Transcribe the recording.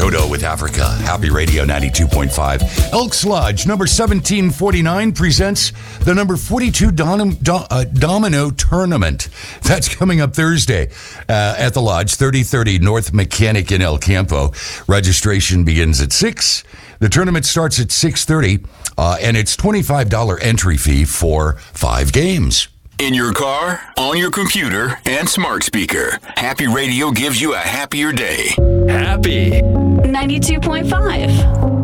Toto with Africa. Happy Radio 92.5. Elks Lodge, number 1749, presents the number 42 Domino Tournament. That's coming up Thursday at the Lodge, 3030 North Mechanic in El Campo. Registration begins at 6. The tournament starts at 6:30, and it's $25 entry fee for 5 games. In your car, on your computer, and smart speaker, Happy Radio gives you a happier day. Happy 92.5.